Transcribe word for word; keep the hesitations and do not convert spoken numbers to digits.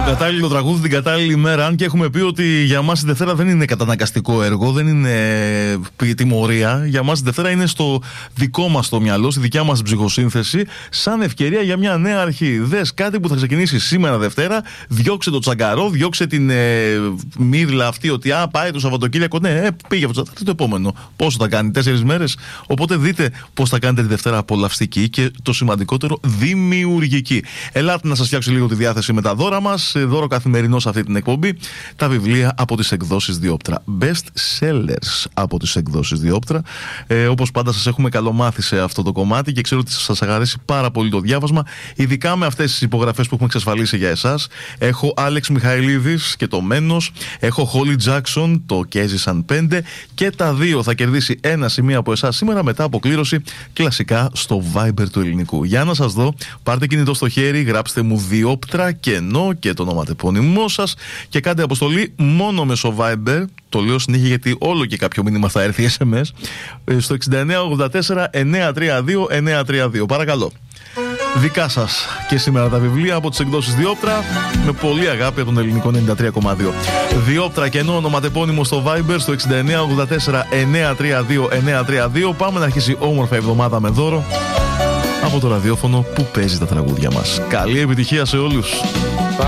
κατάλληλο τραγούδι την κατάλληλη μέρα. Αν και έχουμε πει ότι για μας η Δευτέρα δεν είναι καταναγκαστικό έργο, δεν είναι τιμωρία. Για μας η Δευτέρα είναι στο δικό μας το μυαλό, στη δικιά μας ψυχοσύνθεση, σαν ευκαιρία για μια νέα αρχή. Δες κάτι που θα ξεκινήσει σήμερα Δευτέρα, διώξε το τσαγκαρό, διώξε την ε, μύρλα αυτή ότι α, πάει το Σαββατοκύριακο. Ναι, ε, πήγε αυτό το επόμενο. Πόσο θα κάνει, τέσσερις μέρες. Οπότε δείτε πώς θα κάνετε τη Δευτέρα απολαυστική και το σημαντικότερο, δημιουργική. Ελάτε να σας φτιάξω λίγο τη διάθεση με τα δώρα μας. Δώρο καθημερινό σε αυτή την εκπομπή. Τα βιβλία από τις εκδόσεις Διόπτρα. Best sellers από τις εκδόσεις Διόπτρα. Ε, όπως πάντα σας έχουμε καλομάθει σε αυτό το κομμάτι και ξέρω ότι σας αρέσει πάρα πολύ το διάβασμα. Ειδικά με αυτές τις υπογραφές που έχουμε εξασφαλίσει για εσάς. Έχω Άλεξ Μιχαηλίδης και το Μένος. Έχω Χόλι Τζάκσον, το Και έζησαν πέντε. Και τα δύο θα κερδίσει ένα σημείο από εσάς σήμερα μετά από κλήρωση κλασικά στο Viber του ελληνικού. Για να σας δω, πάρτε κινητό στο χέρι, γράψτε μου Διόπτρα κενό και το ονοματεπώνυμό σας και κάντε αποστολή μόνο μέσω Viber. Το λέω συνέχεια γιατί όλο και κάποιο μήνυμα θα έρθει ες εμ ες στο εξήντα εννέα ογδόντα τέσσερα εννιακόσια τριάντα δύο εννιακόσια τριάντα δύο. Παρακαλώ. Δικά σας και σήμερα τα βιβλία από τις εκδόσεις Διόπτρα με πολύ αγάπη από τον ελληνικό ενενήντα τρία κόμμα δύο. Διόπτρα κενό ονοματεπώνυμο στο Viber στο εξήντα εννέα ογδόντα τέσσερα εννιακόσια τριάντα δύο εννιακόσια τριάντα δύο. Πάμε να αρχίσει όμορφα εβδομάδα με δώρο από το ραδιόφωνο που παίζει τα τραγούδια μας. Καλή επιτυχία σε όλους.